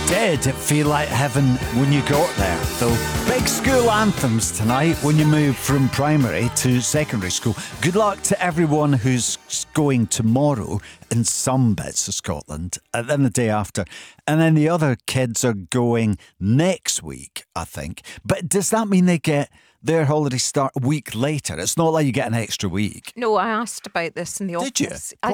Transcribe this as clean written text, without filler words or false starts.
Did it feel like heaven when you got there, though? Big school anthems tonight when you move from primary to secondary school. Good luck to everyone who's going tomorrow in some bits of Scotland, and then the day after. And then the other kids are going next week, I think. But does that mean they get their holidays start a week later? It's not like you get an extra week. No, I asked about this in the Did you? office. I